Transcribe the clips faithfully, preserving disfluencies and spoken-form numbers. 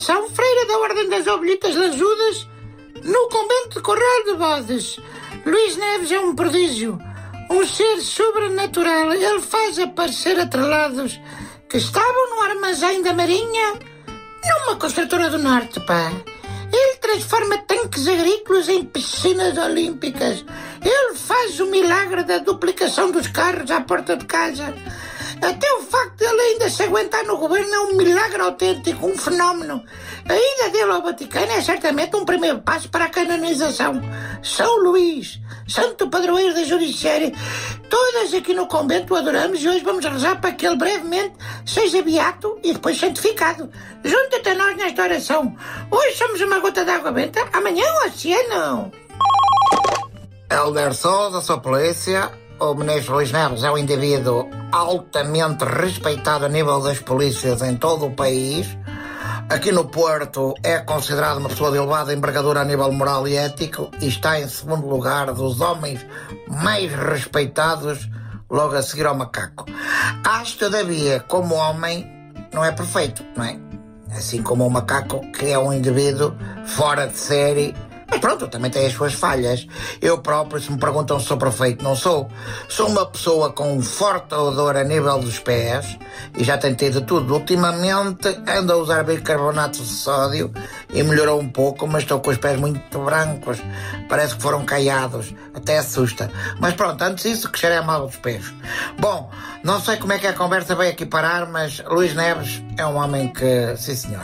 São Freira da Ordem das Ovelhitas Lajudas, no convento de Corral de Bodes. Luís Neves é um prodígio, um ser sobrenatural. Ele faz aparecer atrelados que estavam no armazém da Marinha, numa construtora do Norte, pá. Ele transforma tanques agrícolas em piscinas olímpicas. Ele faz o milagre da duplicação dos carros à porta de casa. Até o facto de ele ainda se aguentar no governo é um milagre autêntico, um fenómeno. A ida dele ao Vaticano é certamente um primeiro passo para a canonização. São Luís, santo padroeiro da Judiciária, todas aqui no convento o adoramos e hoje vamos rezar para que ele brevemente seja beato e depois santificado. Junta-te a nós nesta oração. Hoje somos uma gota de água benta, amanhã o oceano. Helder Sousa, sua polícia. O ministro Luís Neves é um indivíduo altamente respeitado a nível das polícias em todo o país. Aqui no Porto é considerado uma pessoa de elevada envergadura a nível moral e ético e está em segundo lugar dos homens mais respeitados, logo a seguir ao macaco. Acho, todavia, como homem, não é perfeito, não é? Assim como o macaco, que é um indivíduo fora de série. Mas pronto, também tem as suas falhas. Eu próprio, se me perguntam se sou perfeito, não sou. Sou uma pessoa com um forte odor a nível dos pés e já tentei de tudo. Ultimamente ando a usar bicarbonato de sódio e melhorou um pouco, mas estou com os pés muito brancos. Parece que foram caiados. Até assusta. Mas pronto, antes disso, que cheirei mal dos pés. Bom, não sei como é que a conversa veio aqui parar, mas Luís Neves é um homem que, sim senhor.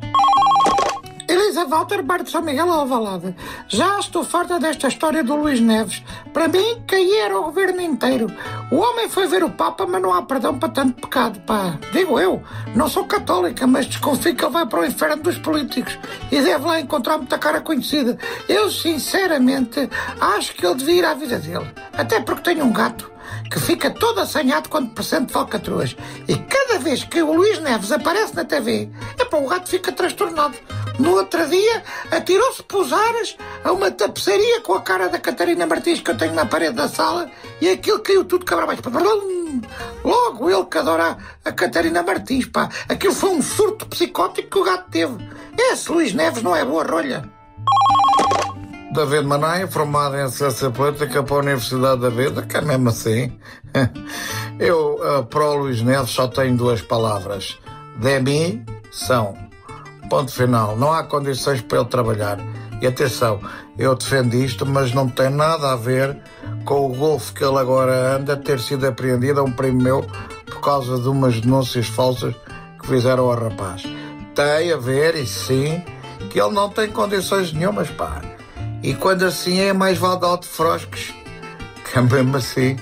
Elisa Walter, Bar de São Miguel, Alvalade. Já estou farta desta história do Luís Neves. Para mim, caía o governo inteiro. O homem foi ver o Papa, mas não há perdão para tanto pecado, pá. Digo eu, não sou católica, mas desconfio que ele vai para o inferno dos políticos e deve lá encontrar muita cara conhecida. Eu, sinceramente, acho que ele devia ir à vida dele. Até porque tenho um gato que fica todo assanhado quando presente falcatruas. E cada vez que o Luís Neves aparece na T V, epá, o gato fica transtornado. No outro dia, atirou-se pousares a uma tapeçaria com a cara da Catarina Martins que eu tenho na parede da sala e aquilo caiu tudo cabra abaixo. Logo ele que adora a Catarina Martins, pá. Aquilo foi um surto psicótico que o gato teve. Esse Luís Neves não é boa rolha. David Manaia, formado em Ciência Política para a Universidade da Vida, que é mesmo assim. Eu, uh, para o Luís Neves, só tenho duas palavras. Demissão. Ponto final. Não há condições para ele trabalhar. E atenção, eu defendo isto, mas não tem nada a ver com o golfe que ele agora anda ter sido apreendido a um primo meu por causa de umas denúncias falsas que fizeram ao rapaz. Tem a ver, e sim, que ele não tem condições nenhumas, pá. E quando assim é, mais vale dar de frosques. Que é mesmo assim.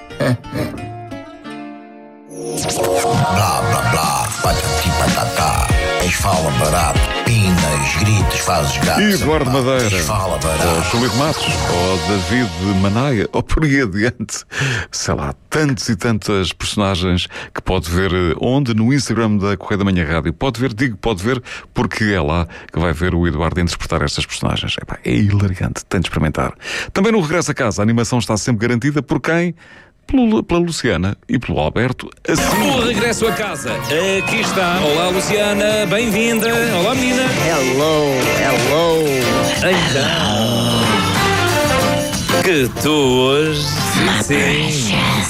Blá, blá, blá, patati, patatá. Fala barato, pinas, gritos, fazes gatos. Eduardo Madeira, Fala barato. ou Filipe Matos, ou David Manaia, ou por aí adiante. Sei lá, tantos e tantas personagens que pode ver onde? No Instagram da Correio da Manhã Rádio. Pode ver, digo pode ver, porque é lá que vai ver o Eduardo interpretar estas personagens. Epá, é hilariante, tem de experimentar. Também no Regresso a Casa, a animação está sempre garantida por quem? Pelo, pela Luciana e pelo Alberto. Assim. O regresso a casa. Aqui está. Olá, Luciana. Bem-vinda. Olá, menina. Hello, hello. Então. Que tu hoje. Sim.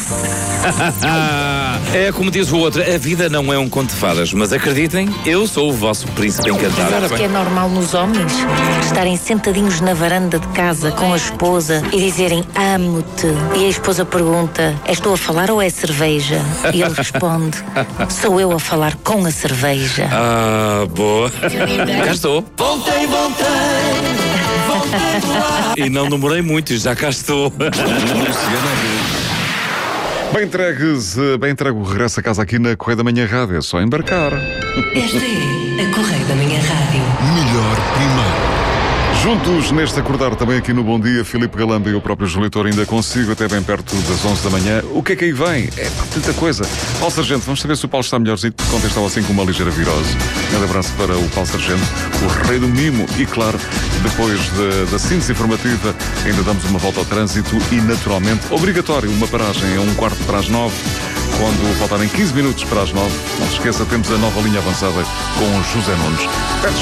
É como diz o outro, a vida não é um conto de fadas, mas acreditem, eu sou o vosso príncipe encantado. Sabes que é normal nos homens estarem sentadinhos na varanda de casa com a esposa e dizerem amo-te. E a esposa pergunta, és tu a falar ou é cerveja? E ele responde, sou eu a falar com a cerveja. Ah, boa. Cá estou. Voltei, voltei. E não demorei muito, já cá estou. Bem entregues, bem entregue o Regresso a Casa aqui na Correio da Manhã Rádio. É só embarcar. Esta é a Correio da Manhã Rádio. Melhor primeiro. Juntos neste acordar também aqui no Bom Dia, Filipe Galamba e o próprio Julitor ainda consigo até bem perto das onze da manhã. O que é que aí vem? É pá, tanta coisa. Paulo Sargento, vamos saber se o Paulo está melhorzinho, porque ontem estava assim com uma ligeira virose. Um grande abraço para o Paulo Sargento, o rei do mimo. E claro, depois de, da síntese informativa, ainda damos uma volta ao trânsito e naturalmente, obrigatório, uma paragem a um quarto para as nove. Quando faltarem quinze minutos para as nove, não se esqueça, temos a nova linha avançada com o José Nunes.